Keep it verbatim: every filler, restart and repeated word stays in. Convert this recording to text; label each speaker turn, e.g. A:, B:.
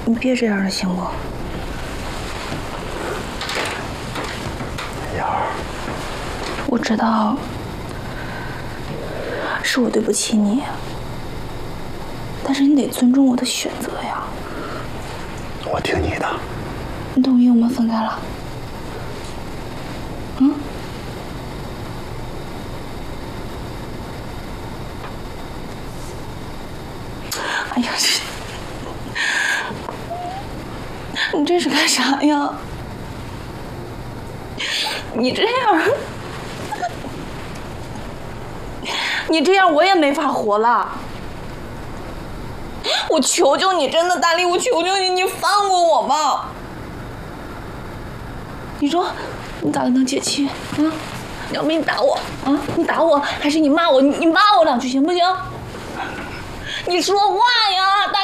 A: 你别这样了，行不？
B: 燕儿，
A: 我知道是我对不起你，但是你得尊重我的选择呀。
B: 我听你的。
A: 你同意我们分开了？嗯？哎呀，这你这是干啥呀？你这样，你这样我也没法活了。我求求你，真的，大力，我求求你，你放过我吧。你说，你咋能解气？啊？要不你打我啊？你打我，还是你骂我？你你骂我两句行不行？你说话呀，